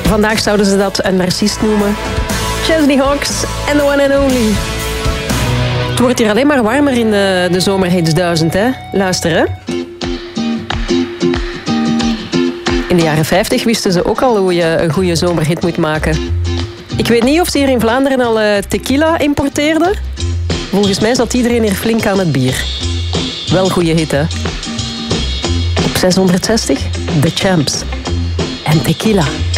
Vandaag zouden ze dat een narcist noemen. Chesney Hawks en The One and Only. Het wordt hier alleen maar warmer in de zomerhits 1000, hè? Luister, hè? In de jaren 50 wisten ze ook al hoe je een goede zomerhit moet maken. Ik weet niet of ze hier in Vlaanderen al tequila importeerden. Volgens mij zat iedereen hier flink aan het bier. Wel goede hit, hè? Op 660, The Champs en Tequila.